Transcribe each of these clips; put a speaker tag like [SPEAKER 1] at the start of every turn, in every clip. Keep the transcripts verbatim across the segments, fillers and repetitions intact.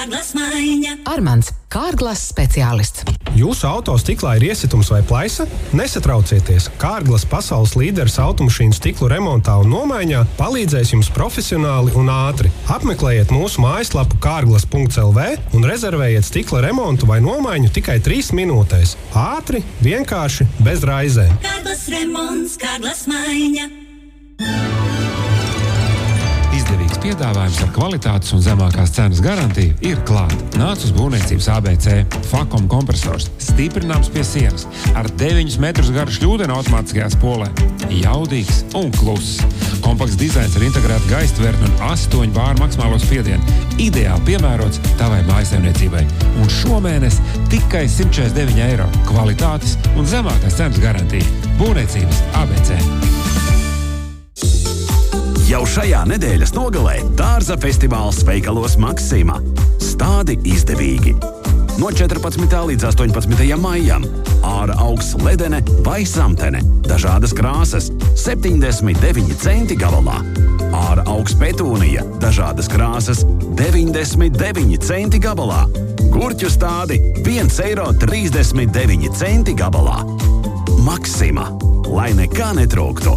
[SPEAKER 1] Kārglas maiņa.
[SPEAKER 2] Armands, Kārglas speciālists.
[SPEAKER 3] Jūsu auto stiklā ir iesitums vai plaisa? Nesatraucieties! Kārglas pasaules līderis automašīnu stiklu remontā un nomaiņā palīdzēs jums profesionāli un ātri. Apmeklējiet mūsu mājaslapu kārglas punkts el vē un rezervējiet stikla remontu vai nomaiņu tikai trīs minūtēs. Ātri, vienkārši, bez raizēm.
[SPEAKER 1] Kārglas remonts, Kārglas maiņa.
[SPEAKER 4] Izdevīgs piedāvājums ar kvalitātes un zemākās cenas garantiju ir klāt. Nāc uz būvniecības A B C. Fakom kompresors. Stiprināms pie sienas. Ar deviņus metrus garu šļūdeni automātiskajā spolē. Jaudīgs un kluss. Kompakts dizains ar integrētu gaistvērtni un astoņu bāru maksimālo spiedienu. Ideāli piemērots tavai mājasemniecībai. Un šomēnes tikai simt četrdesmit deviņi eiro. Kvalitātes un zemākās cenas garantija. Būvniecības A B C.
[SPEAKER 5] Jau šajā nedēļas nogalē dārza festivāls veikalos Maksima. Stādi izdevīgi. No četrpadsmitā līdz astoņpadsmitajam maijam. Āra augsts ledene vai samtene. Dažādas krāsas. septiņdesmit deviņi centi gabalā. Āra augsts petūnija. Dažādas krāsas. deviņdesmit deviņi centi gabalā. Gurķu stādi. viens eiro trīsdesmit deviņi centi gabalā. Maksima. Lai nekā netrūktu.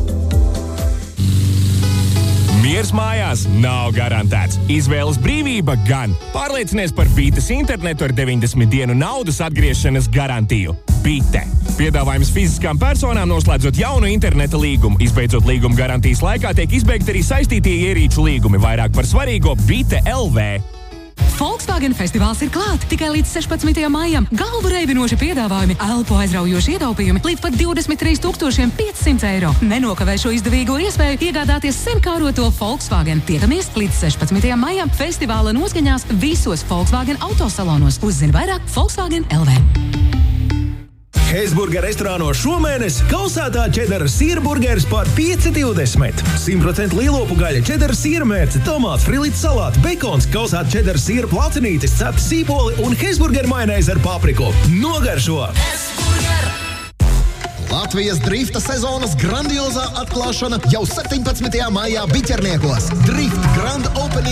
[SPEAKER 6] Miers mājās nav garantēts. Izvēles brīvība gan. Pārliecinies par Bites internetu ar deviņdesmit dienu naudas atgriešanas garantiju. Bite. Piedāvājums fiziskām personām noslēdzot jaunu interneta līgumu. Izbeidzot līguma garantijas laikā tiek izbeigti arī saistītie ierīču līgumi. Vairāk par svarīgo Bite L V.
[SPEAKER 2] Volkswagen festivāls ir klāt tikai līdz sešpadsmitajam maijam. Galvu reibinoši piedāvājumi, elpu aizraujoši ietaupījumi līdz pat divdesmit trīs tūkstoši piecsimt eiro. Nenokavē šo izdevīgo iespēju iegādāties senkāroto Volkswagen. Tiekamies līdz sešpadsmitajam maijam festivāla noskaņās visos Volkswagen autosalonos. Uzzini vairāk Volkswagen L V.
[SPEAKER 7] Heisburger restorānos šomēnes kausētā čedara sīrburgers par pieci divdesmit. simt procentu lielopu gaļa, čedara sīrmērce, tomāts, frilīts salāti, bekons, kausēta čedara sīra placinītis, cepta sīpoli un Heisburger majonēze ar papriku. Nogaršo!
[SPEAKER 8] Latvijas drifta sezonas grandiozā atklāšana jau septiņpadsmitajā maijā Biķerniekos. Drift Grand Opening